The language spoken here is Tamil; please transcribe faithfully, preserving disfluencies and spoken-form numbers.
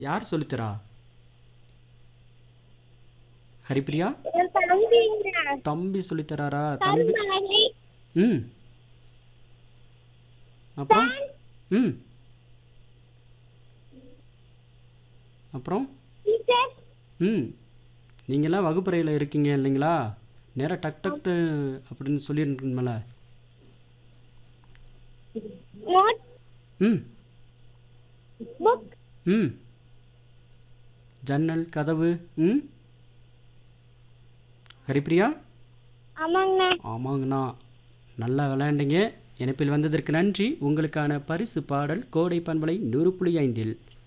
யார் சொல்லித்தரா? ஹரிப்பிரியா? என் தம்பிங்க. தம்பி சொல்லித்தராரா? தம்பி கருமலை. ம். அப்புறம்? ம். அப்புறம்? டீச்சர். ம். நீங்களாம் வகுப்பறையில் இருக்கீங்க இல்லைங்களா? நேரா டக் டக்ட்டு அப்படின்னு சொல்லியிருக்கணும்ல. நோட். ம். புக். ம். ஜன்னல் கதவு. ம். ஹரிப்பிரியா? ஆமாங்கண்ணா. ஆமாங்கண்ணா. நல்லா விளையாண்டீங்க. இணைப்பில் வந்ததற்கு நன்றி. உங்களுக்கான பரிசு பாடல் கோடை பண்பலை நூறு புள்ளி ஐந்தில்